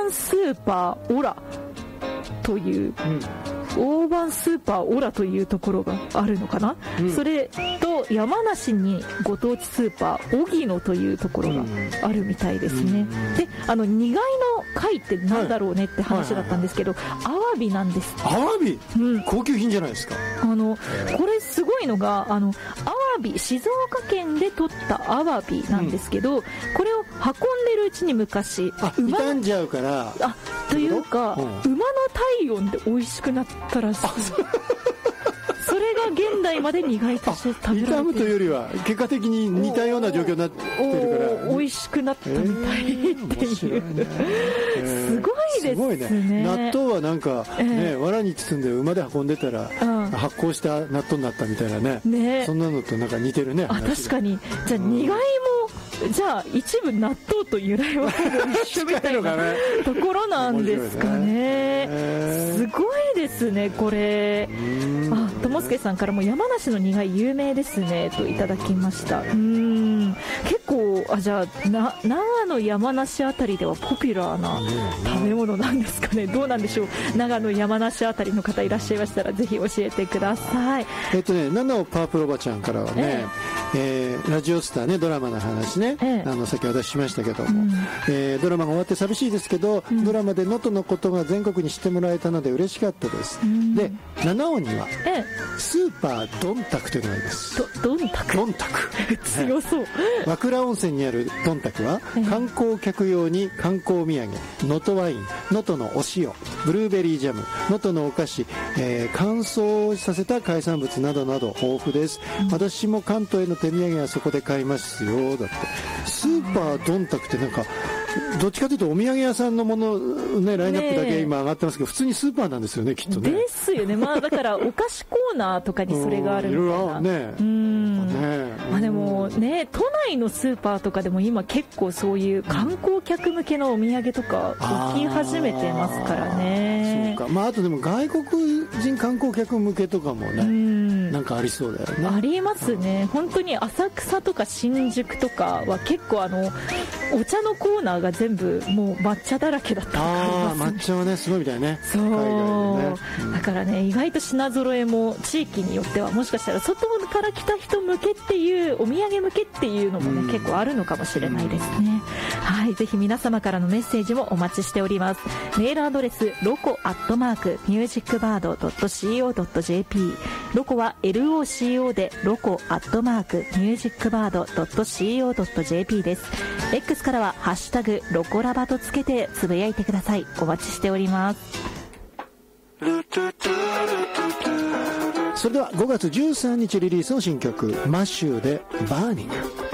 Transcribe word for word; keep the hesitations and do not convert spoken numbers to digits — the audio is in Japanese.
ンスーパーオラという、うん、大判スーパーオラというところがあるのかな、うん、それと山梨にご当地スーパー荻野というところがあるみたいですね、うん、であの苦いの貝ってなんだろうねって話だったんですけど、はいはいはい、アワビなんです。 アワビ、 うん、 高級品じゃないですか。 あのこれすごいのがあのアワビ、静岡県で取ったアワビなんですけど、うん、これを運んでるうちに昔あ傷んじゃうからあというか、うん、馬の体温で美味しくなったらしい。それが現代まで苦いとして食べられてる。 傷むというよりは結果的に似たような状況になってるから美味しくなったみたいっていう、えーねえー、すごいですね。すごいね。 納豆はなんか、ねえー、藁に包んで馬で運んでたら、うん、発酵した納豆になったみたいな ね, ねそんなのとなんか似てるね。 あ確かに。じゃあ苦いもじゃあ一部納豆と由来は一緒みたいなところなんですかね。すごいですねこれ。あ、ともすけさんからも山梨の苦い有名ですねといただきました。うーん結構あじゃあな長野山梨あたりではポピュラーな食べ物なんですかね。どうなんでしょう。長野山梨あたりの方いらっしゃいましたらぜひ教えてください。 えっとね七尾パープルおばちゃんからはね、えーえー、ラジオスターねドラマの話ね、ええ、あのさっき私しましたけども、うんえー、ドラマが終わって寂しいですけど、うん、ドラマで能登のことが全国に知ってもらえたので嬉しかったです、うん、で七尾には、ええ、スーパードンタクというのがあります。 ドンタクドンタク強そう。 和倉温泉にあるドンタクは、ええ、観光客用に観光土産能登ワイン、能登のお塩、ブルーベリージャム、能登のお菓子、えー、乾燥させた海産物などなど豊富です、うん、私も関東への手土産はそこで買いますよ。だってスーパードンタクってなんかどっちかというとお土産屋さんのもの、ね、ラインナップだけ今上がってますけど、普通にスーパーなんですよねきっとね。 ですよね、まあ、だからお菓子コーナーとかにそれがあるみたいな。いろいろね。うんね、まあ、でもね都内のスーパーとかでも今結構そういう観光客向けのお土産とか置き始めてますからね。 そうか、まあ、あとでも外国人観光客向けとかもね、うんなんかありそうだよね。 ありますね。本当に浅草とか新宿とかは結構あのお茶のコーナーが全部もう抹茶だらけだったとかありますね。 あ抹茶はねすごいみたいね。 そう、ねうん、だからね意外と品揃えも地域によってはもしかしたら外から来た人向けっていうお土産向けっていうのもね、うん、結構あるのかもしれないですね、うん、はいぜひ皆様からのメッセージもお待ちしております。メールアドレスロコアットマークミュージックバードドットシーオードットジェーピー ロコは エルオーシーオー でロコアットマークミュージックバードドットシーオードットジェーピー です。 X からはハッシュタグロコラバとつけてつぶやいてください。お待ちしております。 それではごがつじゅうさんにちリリースの新曲マッシューでバーニング。